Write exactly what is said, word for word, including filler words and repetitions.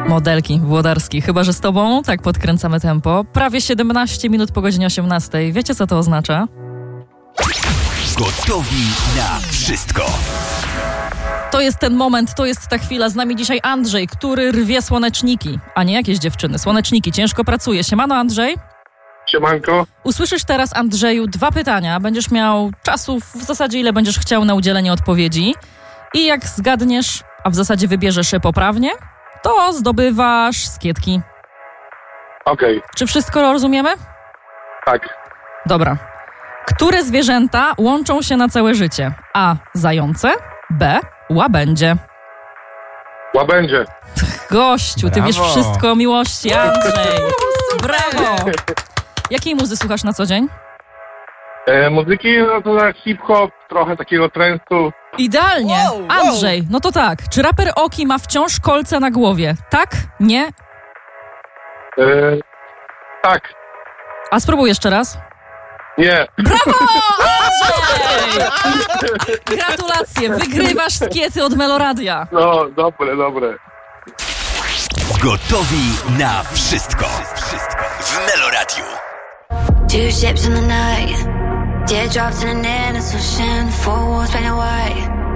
Modelki Włodarski. Chyba że z tobą, tak podkręcamy tempo. Prawie siedemnaście minut po godzinie osiemnastej. Wiecie, co to oznacza? Gotowi na wszystko. To jest ten moment, to jest ta chwila. Z nami dzisiaj Andrzej, który rwie słoneczniki, a nie jakieś dziewczyny. Słoneczniki, ciężko pracuje. Siemano, Andrzej. Siemanko. Usłyszysz teraz, Andrzeju, dwa pytania. Będziesz miał czasu w zasadzie, ile będziesz chciał na udzielenie odpowiedzi. I jak zgadniesz, a w zasadzie wybierzesz je poprawnie, to zdobywasz skietki. Okej, Czy wszystko rozumiemy? tak. Dobra. Które zwierzęta łączą się na całe życie? A. Zające. B. Łabędzie. Łabędzie. Gościu, ty Brawo. wiesz wszystko o miłości, Andrzej. Brawo. Jakiej muzy słuchasz na co dzień? E, muzyki, no to tak hip-hop, trochę takiego transu. Idealnie. Wow, wow. Andrzej, no to tak. Czy raper Oki ma wciąż kolce na głowie? Tak? Nie? E, tak. A spróbuj jeszcze raz. Nie. Brawo, Andrzej! Gratulacje, wygrywasz skiety od Meloradia. No, dobre, dobre. Gotowi na wszystko. W Meloradiu. Two ships in the night, teardrops in an innocent ocean, four walls painted white.